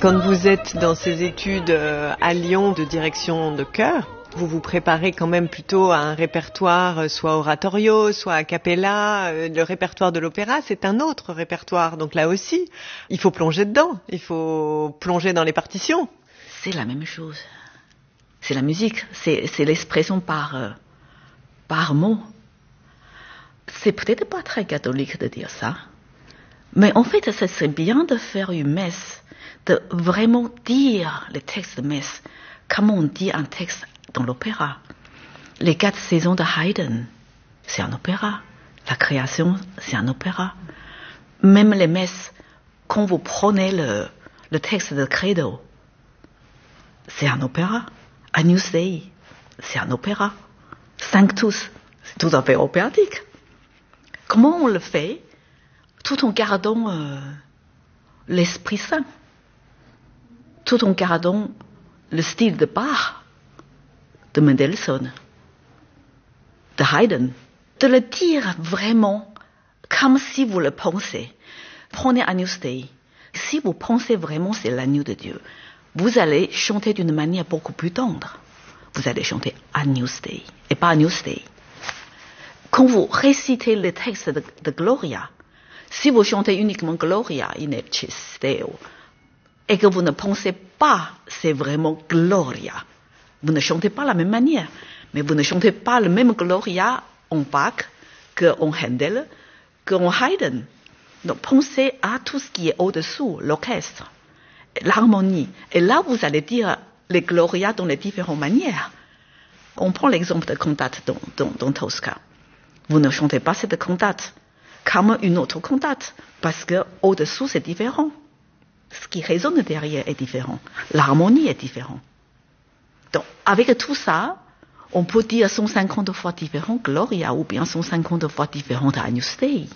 Quand vous êtes dans ces études à Lyon de direction de chœur, vous vous préparez quand même plutôt à un répertoire soit oratorio, soit a cappella. Le répertoire de l'opéra, c'est un autre répertoire. Donc là aussi, il faut plonger dedans. Il faut plonger dans les partitions. C'est la même chose. C'est la musique. C'est l'expression par mot. C'est peut-être pas très catholique de dire ça. Mais en fait, ça serait bien de faire une messe, de vraiment dire les textes de messe, comme on dit un texte dans l'opéra. Les 4 saisons de Haydn, c'est un opéra. La création, c'est un opéra. Même les messes, quand vous prenez le texte de Credo, c'est un opéra. Agnus Dei, c'est un opéra. Sanctus, c'est tout à fait opératique. Comment on le fait tout en gardant l'Esprit Saint, tout en gardant le style de Bach, de Mendelssohn, de Haydn, de le dire vraiment comme si vous le pensez. Prenez Agnus Dei. Si vous pensez vraiment c'est l'agneau de Dieu, vous allez chanter d'une manière beaucoup plus tendre. Vous allez chanter Agnus Dei et pas Agnus Dei. Quand vous récitez le texte de Gloria, si vous chantez uniquement Gloria in excelsis Deo, et que vous ne pensez pas c'est vraiment Gloria, vous ne chantez pas de la même manière, mais vous ne chantez pas le même Gloria en Bach qu'en Handel, qu'en Haydn. Donc pensez à tout ce qui est au-dessous, l'orchestre, l'harmonie. Et là, vous allez dire les Gloria dans les différentes manières. On prend l'exemple de cantate dans Tosca. Vous ne chantez pas cette cantate comme une autre cantate, parce que au-dessous c'est différent. Ce qui résonne derrière est différent. L'harmonie est différente. Donc, avec tout ça, on peut dire 150 fois différent Gloria ou bien 150 fois différent Agnus Dei.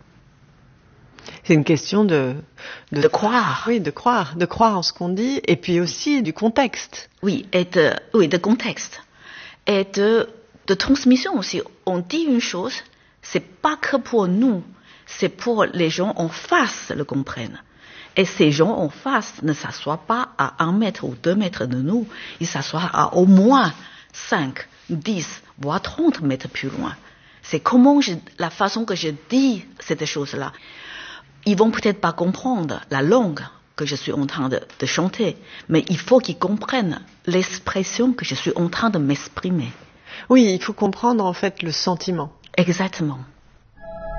C'est une question de croire. Oui, de croire en ce qu'on dit, et puis aussi du contexte. Oui, de contexte. Et de transmission aussi. On dit une chose, c'est pas que pour nous, c'est pour les gens en face le comprennent. Et ces gens en face ne s'assoient pas à 1 mètre ou 2 mètres de nous, ils s'assoient à au moins 5, 10, voire 30 mètres plus loin. C'est la façon que je dis cette chose-là. Ils vont peut-être pas comprendre la langue que je suis en train de chanter, mais il faut qu'ils comprennent l'expression que je suis en train de m'exprimer. Oui, il faut comprendre en fait le sentiment. Exactement.